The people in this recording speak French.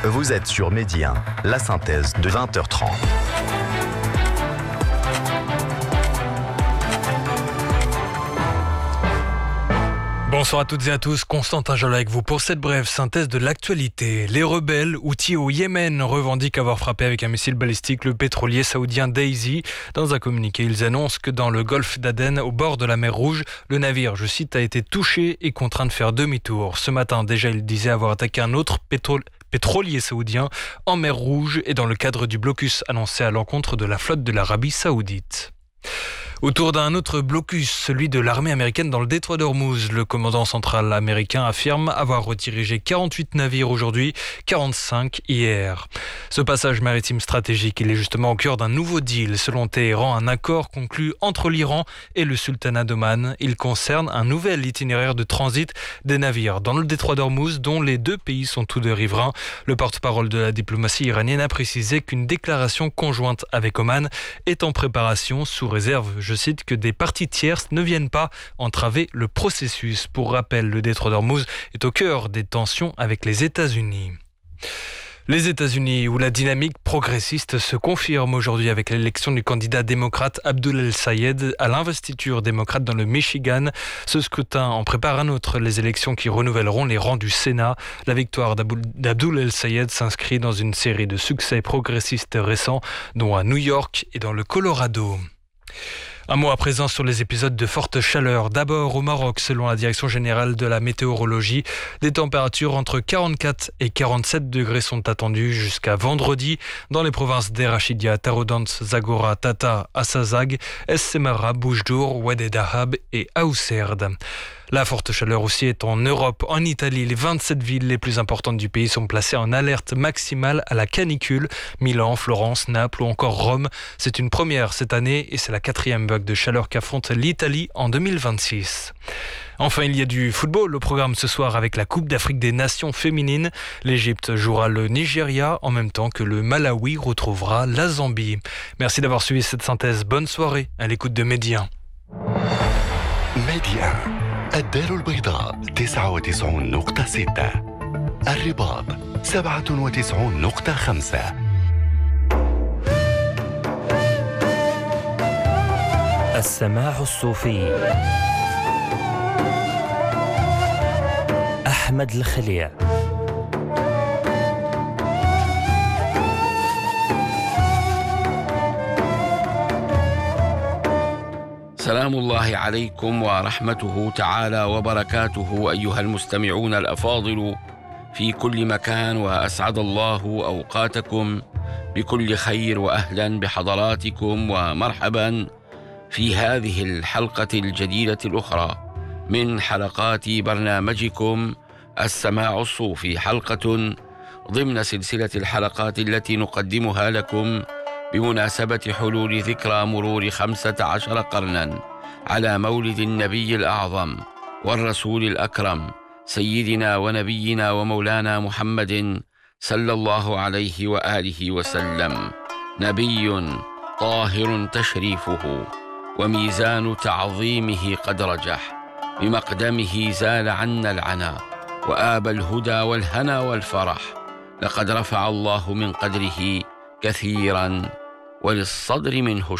Vous êtes sur Medi 1, la synthèse de 20h30. Bonsoir à toutes et à tous, Constantin Joly avec vous pour cette brève synthèse de l'actualité. Les rebelles houthis au Yémen revendiquent avoir frappé avec un missile balistique le pétrolier saoudien Daisy. Dans un communiqué, ils annoncent que dans le golfe d'Aden, au bord de la mer Rouge, le navire, je cite, a été touché et contraint de faire demi-tour. Ce matin, déjà, ils disaient avoir attaqué un autre pétrolier saoudien en mer Rouge et dans le cadre du blocus annoncé à l'encontre de la flotte de l'Arabie saoudite. Autour d'un autre blocus, celui de l'armée américaine dans le détroit d'Ormuz, le commandant central américain affirme avoir redirigé 48 navires aujourd'hui, 45 hier. Ce passage maritime stratégique, il est justement au cœur d'un nouveau deal. Selon Téhéran, un accord conclu entre l'Iran et le sultanat d'Oman. Il concerne un nouvel itinéraire de transit des navires dans le détroit d'Ormuz, dont les deux pays sont tous deux riverains. Le porte-parole de la diplomatie iranienne a précisé qu'une déclaration conjointe avec Oman est en préparation sous réserve, je cite, que des parties tierces ne viennent pas entraver le processus. Pour rappel, le détroit d'Ormuz est au cœur des tensions avec les États-Unis. Les États-Unis, où la dynamique progressiste se confirme aujourd'hui avec l'élection du candidat démocrate Abdul El-Sayed à l'investiture démocrate dans le Michigan. Ce scrutin en prépare un autre, les élections qui renouvelleront les rangs du Sénat. La victoire d'Abdul El-Sayed s'inscrit dans une série de succès progressistes récents, dont à New York et dans le Colorado. Un mot à présent sur les épisodes de forte chaleur. D'abord au Maroc, selon la Direction générale de la météorologie, des températures entre 44 et 47 degrés sont attendues jusqu'à vendredi dans les provinces d'Erachidia, Taroudant, Zagora, Tata, Assazag, Es Semara, Boujdour, Oued Dahab et Aousserd. La forte chaleur aussi est en Europe. En Italie, les 27 villes les plus importantes du pays sont placées en alerte maximale à la canicule. Milan, Florence, Naples ou encore Rome. C'est une première cette année et c'est la 4e vague de chaleur qu'affronte l'Italie en 2026. Enfin, il y a du football au programme ce soir avec la Coupe d'Afrique des Nations féminines. L'Égypte jouera le Nigeria en même temps que le Malawi retrouvera la Zambie. Merci d'avoir suivi cette synthèse. Bonne soirée à l'écoute de Medi 1. Medi 1 الدار البيضاء 99.6 الرباط 97.5 السماع الصوفي أحمد الخليع. سلام الله عليكم ورحمته تعالى وبركاته أيها المستمعون الأفاضل في كل مكان، وأسعد الله أوقاتكم بكل خير، وأهلا بحضراتكم ومرحبا في هذه الحلقة الجديدة الأخرى من حلقات برنامجكم السماع الصوفي، حلقة ضمن سلسلة الحلقات التي نقدمها لكم بمناسبة حلول ذكرى مرور 15 قرنا على مولد النبي الأعظم والرسول الأكرم سيدنا ونبينا ومولانا محمد صلى الله عليه وآله وسلم. نبي طاهر تشريفه وميزان تعظيمه قد رجح، بمقدمه زال عنا العنا وآب الهدى والهنا والفرح. لقد رفع الله من قدره كثيرا وللصدر منه